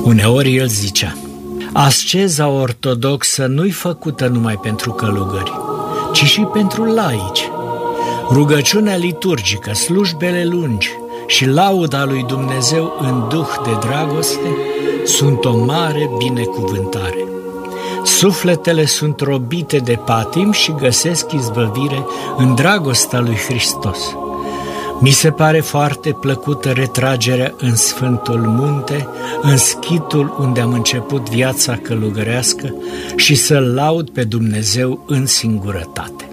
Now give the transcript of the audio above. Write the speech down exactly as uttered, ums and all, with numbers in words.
Uneori el zicea: asceza ortodoxă nu-i făcută numai pentru călugări, ci și pentru laici. Rugăciunea liturgică, slujbele lungi și lauda lui Dumnezeu în duh de dragoste sunt o mare binecuvântare. Sufletele sunt robite de patim și găsesc izbăvire în dragostea lui Hristos. Mi se pare foarte plăcută retragerea în Sfântul Munte, în schitul unde am început viața călugărească, și să-L laud pe Dumnezeu în singurătate.